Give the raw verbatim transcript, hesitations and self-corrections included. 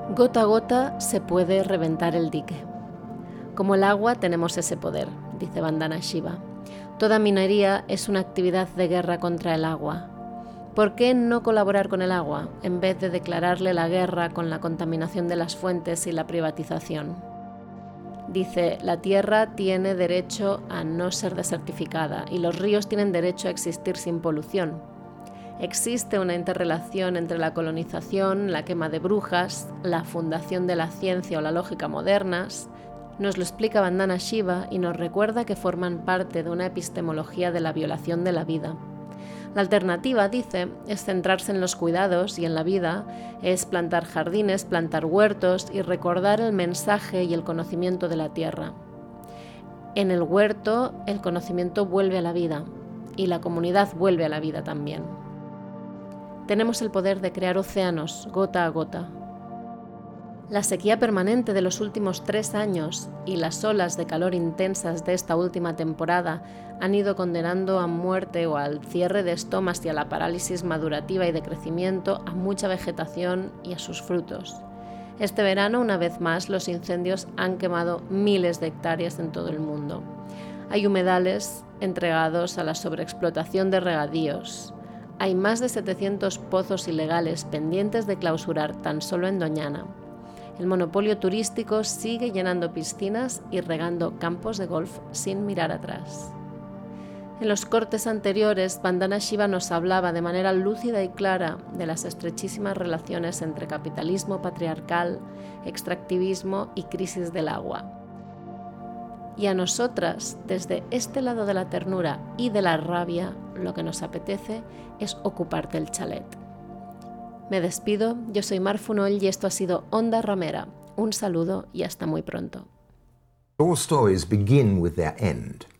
Gota a gota se puede reventar el dique. Como el agua tenemos ese poder, dice Vandana Shiva. Toda minería es una actividad de guerra contra el agua. ¿Por qué no colaborar con el agua en vez de declararle la guerra con la contaminación de las fuentes y la privatización? Dice, la tierra tiene derecho a no ser desertificada y los ríos tienen derecho a existir sin polución. Existe una interrelación entre la colonización, la quema de brujas, la fundación de la ciencia o la lógica modernas. Nos lo explica Vandana Shiva y nos recuerda que forman parte de una epistemología de la violación de la vida. La alternativa, dice, es centrarse en los cuidados y en la vida, es plantar jardines, plantar huertos y recordar el mensaje y el conocimiento de la tierra. En el huerto, el conocimiento vuelve a la vida y la comunidad vuelve a la vida también. Tenemos el poder de crear océanos gota a gota. La sequía permanente de los últimos tres años y las olas de calor intensas de esta última temporada han ido condenando a muerte o al cierre de estomas y a la parálisis madurativa y de crecimiento a mucha vegetación y a sus frutos. Este verano, una vez más, los incendios han quemado miles de hectáreas en todo el mundo. Hay humedales entregados a la sobreexplotación de regadíos. Hay más de setecientos pozos ilegales pendientes de clausurar tan solo en Doñana. El monopolio turístico sigue llenando piscinas y regando campos de golf sin mirar atrás. En los cortes anteriores, Vandana Shiva nos hablaba de manera lúcida y clara de las estrechísimas relaciones entre capitalismo patriarcal, extractivismo y crisis del agua. Y a nosotras, desde este lado de la ternura y de la rabia, lo que nos apetece es ocuparte el chalet. Me despido, yo soy Mar Fonoll y esto ha sido Onda Ramera. Un saludo y hasta muy pronto. All stories begin with their end.